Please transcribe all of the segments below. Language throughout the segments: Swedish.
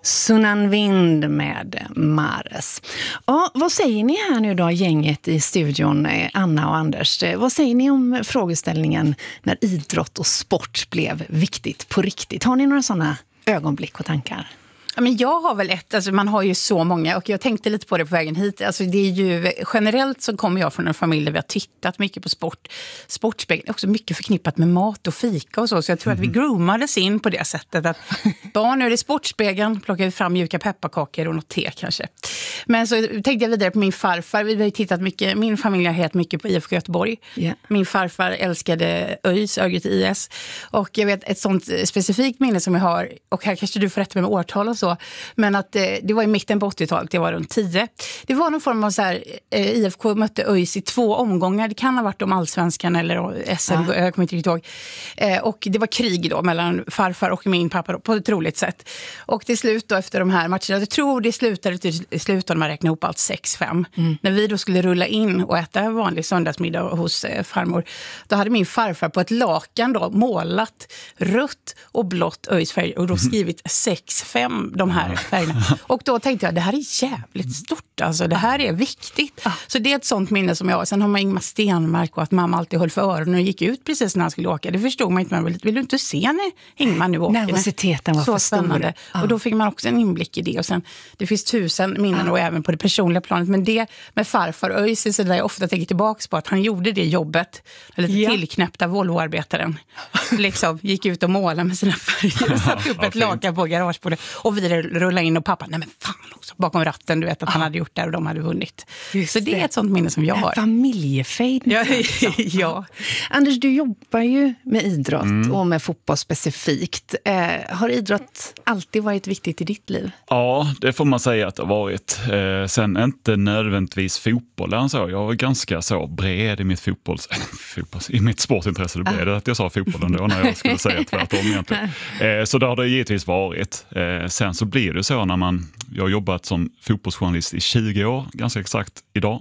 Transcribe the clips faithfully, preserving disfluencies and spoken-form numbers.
Sunan Vind med Mares. Ja, vad säger ni här nu då, gänget i studion, Anna och Anders? Vad säger ni om frågeställningen när idrott och sport blev viktigt på riktigt? Har ni några sådana ögonblick och tankar? Ja, men jag har väl ett, alltså man har ju så många och jag tänkte lite på det på vägen hit. Alltså det är ju, generellt så kommer jag från en familj där vi har tittat mycket på sport. Sportspegeln är också mycket förknippat med mat och fika och så. Så jag tror mm. att vi groomades in på det sättet att barn, nu är det Sportspegeln, plockar vi fram mjuka pepparkakor och något te kanske. Men så tänkte jag vidare på min farfar. Vi har ju tittat mycket, min familj har helt mycket på I F K Göteborg. Yeah. Min farfar älskade ÖIS, Örgryte I S. Och jag vet ett sånt specifikt minne som jag har, och här kanske du får rätta med årtal och så. Men att eh, det var i mitten på åttiotalet, det var runt tio. Det var någon form av så här, eh, I F K mötte ÖIS i två omgångar. Det kan ha varit om Allsvenskan eller S L, ja. Jag kommer inte riktigt ihåg. Eh, och det var krig då mellan farfar och min pappa då, på ett roligt sätt. Och till slut då efter de här matcherna, jag tror det slutade till slut när man räknade ihop allt sex fem. Mm. När vi då skulle rulla in och äta en vanlig söndagsmiddag hos eh, farmor, då hade min farfar på ett lakan då målat rött och blått ÖIS färg och då skrivit sex fem de här färgerna. Och då tänkte jag, det här är jävligt stort. Alltså, det här är viktigt. Så det är ett sånt minne som jag har. Sen har man Ingmar Stenmark och att mamma alltid höll för öronen och gick ut precis när han skulle åka. Det förstod man inte. Man vill, vill du inte se när Ingmar nu åker? Nervositeten var så för spännande. Ja. Och då fick man också en inblick i det. Och sen, det finns tusen minnen ja. Och även på det personliga planet. Men det med farfar ÖIS så där jag ofta tänker tillbaka på att han gjorde det jobbet. Eller ja. Tillknäppta Volvo-arbetaren. Liksom gick ut och målade med sina färger och satt upp ett lakan på garagebordet. Och vi rullade in och pappa, nej men fan också, bakom ratten, du vet att han hade gjort där och de hade vunnit. Just så det, det är ett sånt minne som jag har. Familjefejd. Ja, ja. Anders, du jobbar ju med idrott mm. och med fotboll specifikt. Eh, har idrott alltid varit viktigt i ditt liv? Ja, det får man säga att det har varit. Eh, sen inte nödvändigtvis fotboll. Så. Jag var ganska så bred i mitt fotbolls, fotbolls i mitt sportintresse. Det blev det att jag sa fotbollen då när jag skulle säga tvärtom egentligen. Eh, så det har det givetvis varit. Eh, sen så blir det så när man, jag har jobbat som fotbollsjournalist i tjugo år, ganska exakt idag.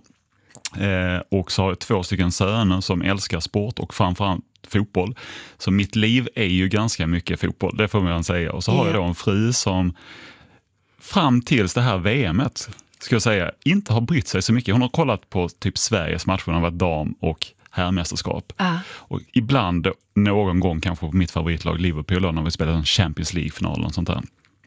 Eh, och så har jag två stycken söner som älskar sport och framförallt fotboll. Så mitt liv är ju ganska mycket fotboll, det får man säga. Och så har jag då en fru som fram tills det här V M:et, ska jag säga, inte har brytt sig så mycket. Hon har kollat på typ Sveriges matcher, hon har varit dam och herrmästerskap. Ah. Och ibland, någon gång kanske på mitt favoritlag Liverpool när vi spelar en Champions League-final och sånt där.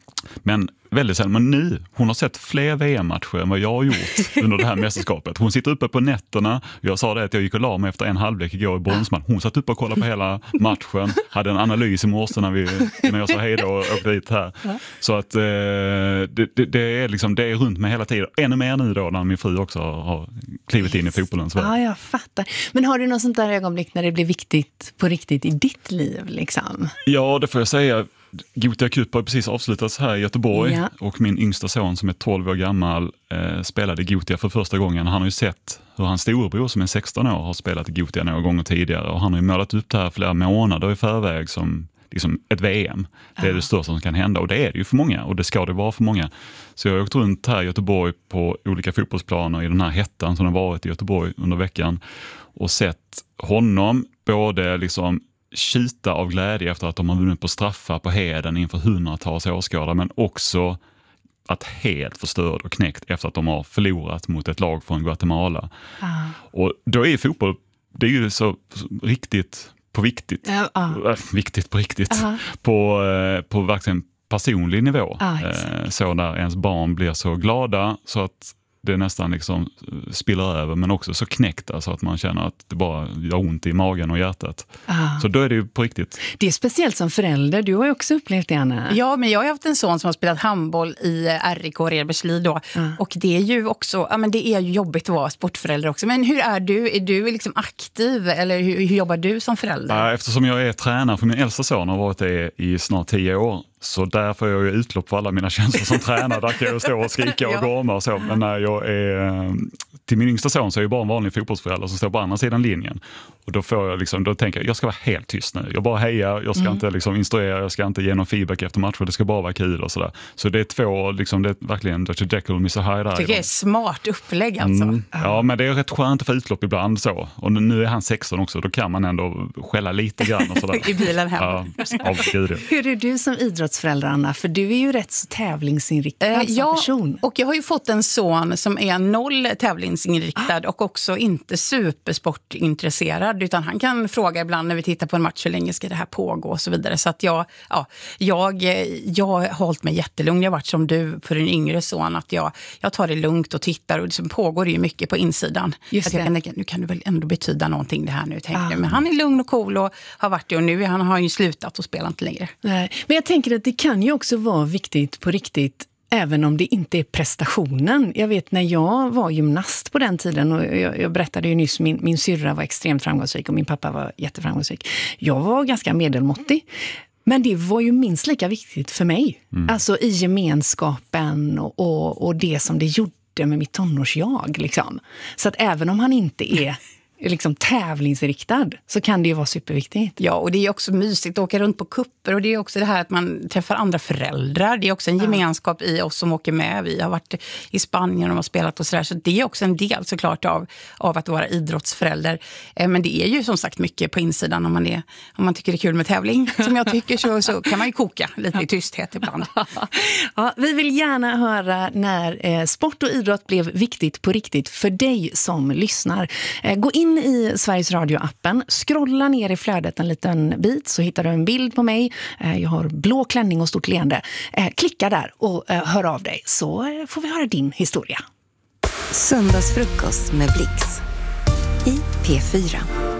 Men väldigt sällan, men nu, hon har sett fler V M-matcher än vad jag har gjort under det här mästerskapet. Hon sitter uppe på nätterna, jag sa det att jag gick och la mig efter en halvlek igår i bronsmatch. Hon satt uppe och kollade på hela matchen, hade en analys i morse när, vi, när jag sa hej då och åkte dit här. Så att eh, det, det, det, är liksom, det är runt med hela tiden. Ännu mer nu då när min fru också har klivit in i fotbollens värld. Ja, jag fattar. Men har du något sånt där ögonblick när det blir viktigt på riktigt i ditt liv liksom? Ja, det får jag säga. Gothia Cup har precis avslutats här i Göteborg ja. Och min yngsta son som är tolv år gammal eh, spelade Gothia för första gången. Han har ju sett hur hans storebror som är sexton år har spelat i Gothia några gånger tidigare och han har ju målat upp det här flera månader i förväg som liksom ett V M. Det är ja. Det största som kan hända och det är det ju för många och det ska det vara för många. Så jag har åkt runt här i Göteborg på olika fotbollsplaner i den här hettan som har varit i Göteborg under veckan och sett honom både liksom tjuta av glädje efter att de har vunnit på straffar på Heden inför hundratals åskådare, men också att helt förstörd och knäckt efter att de har förlorat mot ett lag från Guatemala. Ah. Och då är fotboll, det är ju så riktigt på viktigt, uh, uh. Äh, viktigt på riktigt, uh-huh. på, eh, på verkligen personlig nivå. Uh, eh, så där ens barn blir så glada så att det nästan liksom spiller över, men också så knäckt alltså att man känner att det bara gör ont i magen och hjärtat. Ah. Så då är det ju på riktigt. Det är speciellt som förälder. Du har ju också upplevt det, Anna. Ja, men jag har haft en son som har spelat handboll i R I K och Redbergslid då. Ah. Och det är ju också, ja men det är ju jobbigt att vara sportförälder också. Men hur är du? Är du liksom aktiv eller hur, hur jobbar du som förälder? Ja, eftersom jag är tränare för min äldsta son och har varit det i snart tio år. Så där får jag ju utlopp för alla mina känslor som tränare. Där kan jag stå och skrika och gorma och så. Men när jag är till min yngsta son så är jag bara en vanlig fotbollsförälder som står på andra sidan linjen. Och då får jag liksom, då tänker jag, jag ska vara helt tyst nu. Jag bara hejar, jag ska mm. inte liksom instruera, jag ska inte ge någon feedback efter matcher, det ska bara vara kul och sådär. Så det är två, liksom, det är verkligen Doctor Jekyll och mister Hyde där. Jag tycker det är smart upplägg alltså. Mm. Ja, men det är rätt skönt att få utlopp ibland så. Och nu är han sexton också, då kan man ändå skälla lite grann och sådär. I bilen hem. Ja, av Gud. Hur är du som idrotts idrottsförälder, Anna, för du är ju rätt så tävlingsinriktad eh, som ja, person. Och jag har ju fått en son som är noll tävlingsinriktad och också inte supersportintresserad, utan han kan fråga ibland när vi tittar på en match hur länge ska det här pågå och så vidare. Så att jag, ja, jag, jag har hållit mig jättelugn. Jag har varit som du för en yngre son, att jag, jag tar det lugnt och tittar, och det pågår ju mycket på insidan. Just att jag det. kan tänka, nu kan det väl ändå betyda någonting det här nu, tänker Ah. jag. Men han är lugn och cool och har varit det, och nu han har ju slutat och spelar inte längre. Nej. Men jag tänker att det kan ju också vara viktigt på riktigt, även om det inte är prestationen. Jag vet när jag var gymnast på den tiden, och jag, jag berättade ju nyss, min, min syrra var extremt framgångsrik och min pappa var jätteframgångsrik. Jag var ganska medelmåttig. Men det var ju minst lika viktigt för mig. Mm. Alltså i gemenskapen och, och, och det som det gjorde med mitt tonårsjag. Liksom. Så att även om han inte är liksom tävlingsriktad, så kan det ju vara superviktigt. Ja, och det är också mysigt att åka runt på kupper, och det är också det här att man träffar andra föräldrar. Det är också en ja. gemenskap i oss som åker med. Vi har varit i Spanien och har spelat och sådär, så det är också en del såklart av, av att vara idrottsförälder. Eh, men det är ju som sagt mycket på insidan om man, är, om man tycker det är kul med tävling. Som jag tycker så, så kan man ju koka lite i tysthet ibland. Ja, vi vill gärna höra när eh, sport och idrott blev viktigt på riktigt för dig som lyssnar. Eh, gå in i Sveriges Radio-appen, scrolla ner i flödet en liten bit så hittar du en bild på mig. Jag har blå klänning och stort leende. Klicka där och hör av dig, så får vi höra din historia. Söndagsfrukost med Blix i P fyra.